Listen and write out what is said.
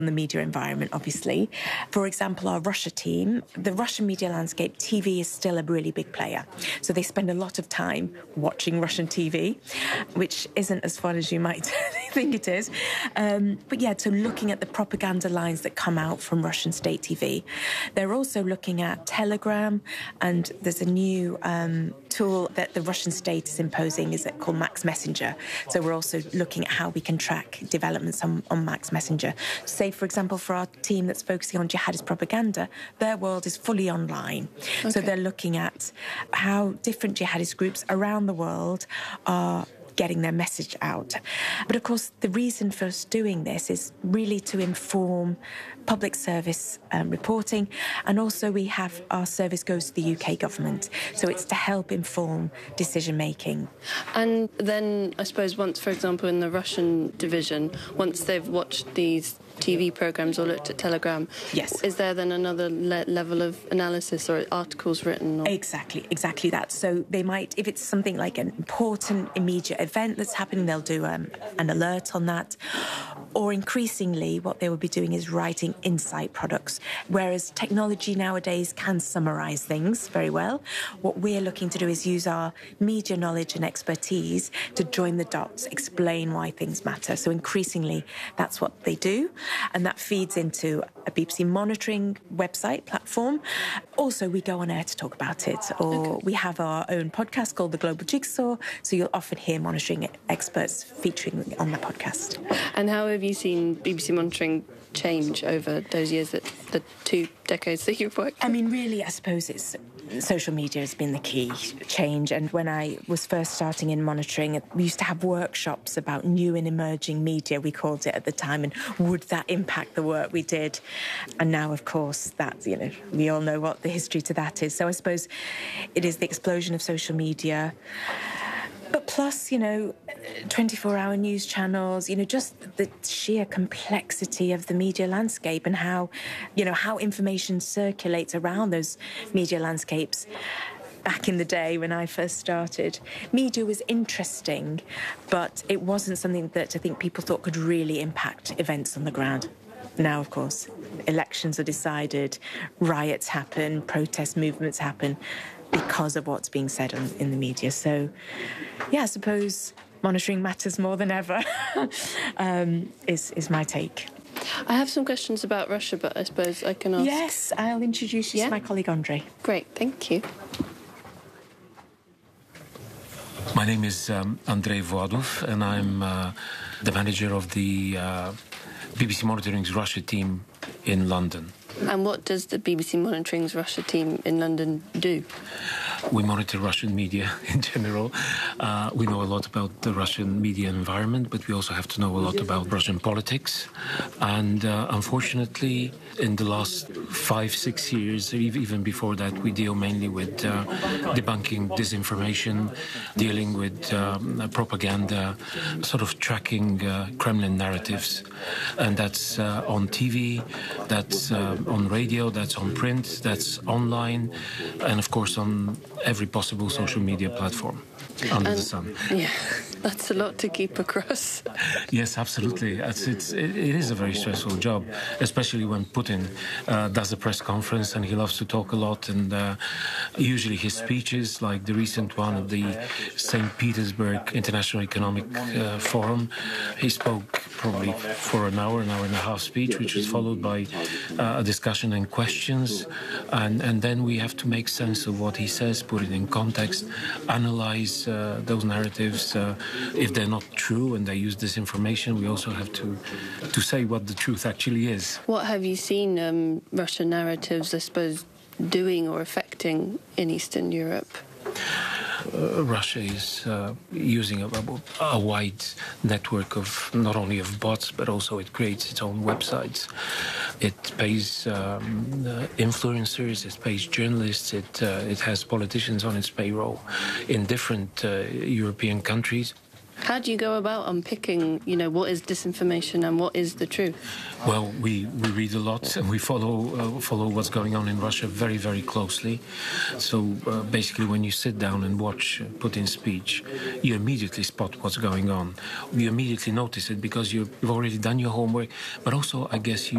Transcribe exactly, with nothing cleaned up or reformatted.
the media environment, obviously. For example, our Russia team, the Russian media landscape, T V is still a really big player. So they spend a lot of time watching Russian T V, which isn't as fun as you might think it is. Um, but yeah, so looking at the propaganda lines that come out from Russian state T V. They're also looking at Telegram, and there's a new um, tool that the Russian state is imposing is called Max Messenger. So we're also looking at how we can track developments on, on Max Messenger. Say, for example, for our team that's focusing on jihadist propaganda, their world is fully online. Okay. So they're looking at how different jihadist groups around the world are getting their message out. But of course, the reason for us doing this is really to inform public service um, reporting, and also we have our service goes to the U K government, so it's to help inform decision making. And then I suppose once, for example, in the Russian division, once they've watched these T V programmes or looked at Telegram, yes, is there then another le- level of analysis or articles written? Or... Exactly, exactly that. So they might, if it's something like an important immediate event that's happening, they'll do um, an alert on that. Or increasingly, what they will be doing is writing insight products, whereas technology nowadays can summarise things very well. What we're looking to do is use our media knowledge and expertise to join the dots, explain why things matter. So increasingly, that's what they do. And that feeds into a B B C monitoring website platform. Also, we go on air to talk about it, or okay. we have our own podcast called The Global Jigsaw, so you'll often hear monitoring experts featuring on the podcast. And how have you seen B B C monitoring change over those years, that the two decades that you've worked? I mean, really, I suppose it's social media has been the key change. And when I was first starting in monitoring, we used to have workshops about new and emerging media, we called it at the time, and would that impact the work we did? And now, of course, that, you know, we all know what the history to that is. So I suppose it is the explosion of social media. But plus, you know, twenty-four hour news channels, you know, just the sheer complexity of the media landscape and how, you know, how information circulates around those media landscapes. Back in the day when I first started, media was interesting, but it wasn't something that I think people thought could really impact events on the ground. Now, of course, elections are decided, riots happen, protest movements happen, because of what's being said on, in the media. So, yeah, I suppose monitoring matters more than ever, um, is, is my take. I have some questions about Russia, but I suppose I can ask... Yes, I'll introduce you yeah? to my colleague, Andrei. Great, thank you. My name is um, Andrei Voadov, and I'm uh, the manager of the uh, B B C Monitoring's Russia team in London. And what does the B B C Monitoring's Russia team in London do? We monitor Russian media in general. Uh, we know a lot about the Russian media environment, but we also have to know a lot about Russian politics. And uh, unfortunately, in the last five, six years, even before that, we deal mainly with uh, debunking disinformation, dealing with um, propaganda, sort of tracking uh, Kremlin narratives. And that's uh, on T V, that's uh, on radio, that's on print, that's online, and of course on every possible social media platform under and, the sun. Yeah, that's a lot to keep across. Yes, absolutely. It's, it's, it is a very stressful job, especially when Putin uh, does a press conference and he loves to talk a lot. And uh, usually his speeches, like the recent one at the Saint Petersburg International Economic uh, Forum, he spoke probably for an hour, an hour and a half speech, which was followed by uh, a discussion and questions. And, and then we have to make sense of what he says, put it in context, analyze uh, those narratives. Uh, if they're not true and they use disinformation, we also have to, to say what the truth actually is. What have you seen um, Russian narratives, I suppose, doing or affecting in Eastern Europe? Uh, Russia is uh, using a, a wide network of not only of bots, but also it creates its own websites. It pays um, uh, influencers, it pays journalists, it, uh, it has politicians on its payroll in different uh, European countries. How do you go about unpicking, you know, what is disinformation and what is the truth? Well, we, we read a lot and we follow uh, follow what's going on in Russia very, very closely. So uh, basically, when you sit down and watch uh, Putin's speech, you immediately spot what's going on. You immediately notice it because you've, you've already done your homework, but also, I guess, you